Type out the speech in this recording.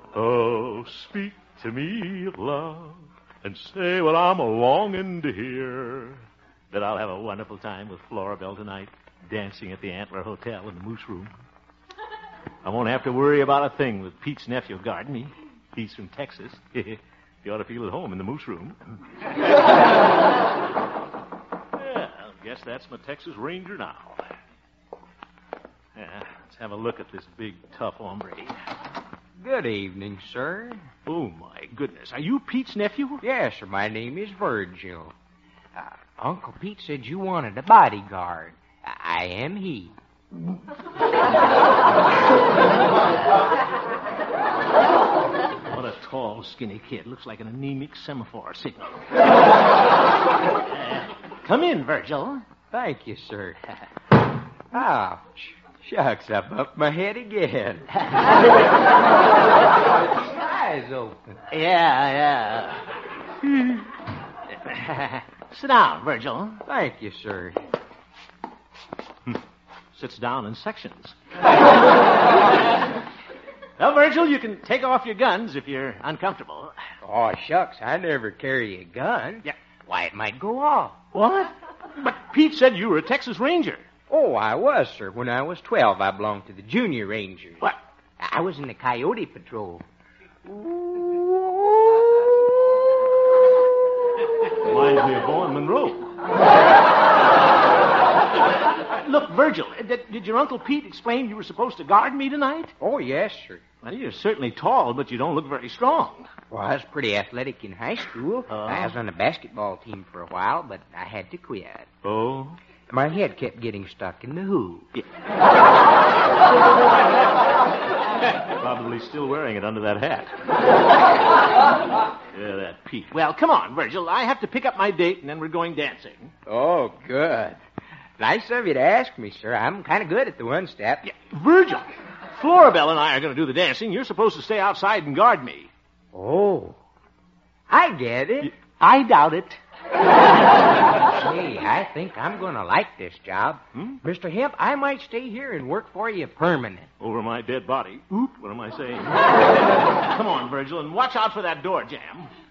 Oh, speak to me of love and say what I'm longing to hear. That I'll have a wonderful time with Florabelle tonight, dancing at the Antler Hotel in the Moose Room. I won't have to worry about a thing with Pete's nephew guarding me. He's from Texas. He ought to feel at home in the Moose Room. Yeah, I guess that's my Texas Ranger now. Yeah, let's have a look at this big, tough hombre. Good evening, sir. Oh, my goodness. Are you Pete's nephew? Yes, sir. My name is Virgil. Uncle Pete said you wanted a bodyguard. I am he. What a tall, skinny kid. Looks like an anemic semaphore signal. Come in, Virgil. Thank you, sir. Ouch. Shucks, I bumped my head again. Eyes open. Yeah. Sit down, Virgil. Thank you, sir. Sits down in sections. Well, Virgil, you can take off your guns if you're uncomfortable. Oh, shucks, I never carry a gun. Yeah. Why, it might go off. What? But Pete said you were a Texas Ranger. Oh, I was, sir. When I was 12, I belonged to the Junior Rangers. What? I was in the Coyote Patrol. Reminds me of Bowen Monroe. Look, Virgil, did your Uncle Pete explain you were supposed to guard me tonight? Oh, yes, sir. Well, you're certainly tall, but you don't look very strong. Well, I was pretty athletic in high school. I was on the basketball team for a while, but I had to quit. Oh? My head kept getting stuck in the hoop. Yeah. Probably still wearing it under that hat. Yeah, that Pete. Well, come on, Virgil. I have to pick up my date, and then we're going dancing. Oh, good. Nice of you to ask me, sir. I'm kind of good at the one-step. Yeah, Virgil, Florabelle and I are going to do the dancing. You're supposed to stay outside and guard me. Oh, I get it. I doubt it. Say, I think I'm going to like this job. Mr. Hemp, I might stay here and work for you permanent. Over my dead body. Oop, what am I saying? Come on, Virgil, and watch out for that door jam.